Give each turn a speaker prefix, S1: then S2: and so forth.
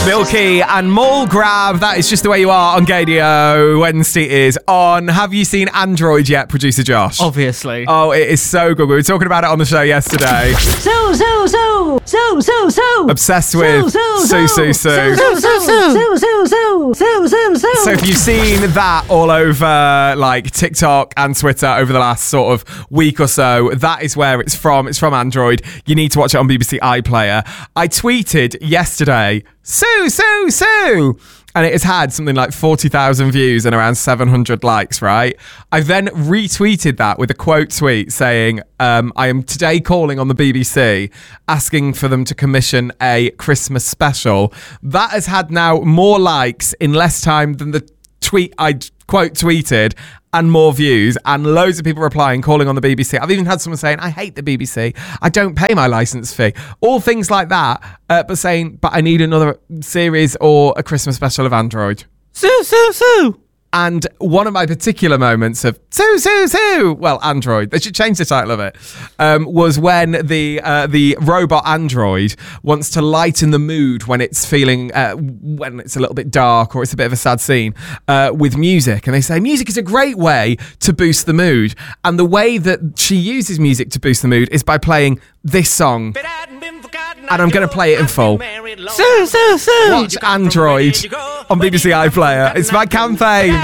S1: Milky and Mall Grab. That is just the way you are on Gadio. Wednesday is on. Have you seen Android yet, producer Josh?
S2: Obviously.
S1: Oh, it is so good. We were talking about it on the show yesterday.
S3: So.
S1: Obsessed with Sue. So if you've seen that all over like TikTok and Twitter over the last sort of week or so, that is where it's from. It's from Android. You need to watch it on BBC iPlayer. I tweeted yesterday, Sue. And it has had something like 40,000 views and around 700 likes, right? I then retweeted that with a quote tweet saying, I am today calling on the BBC, asking for them to commission a Christmas special. That has had now more likes in less time than the tweet I quote tweeted, and more views, and loads of people replying, calling on the BBC. I've even had someone saying, I hate the BBC. I don't pay my licence fee. All things like that, but saying, but I need another series or a Christmas special of Android.
S2: Sue.
S1: And one of my particular moments of Sue, well, Android, they should change the title of it, was when the robot Android wants to lighten the mood when it's feeling, when it's a little bit dark or it's a bit of a sad scene, with music. And they say music is a great way to boost the mood. And the way that she uses music to boost the mood is by playing this song. And I'm going to play it in full.
S2: Sue.
S1: Watch Android on BBC iPlayer. It's my campaign.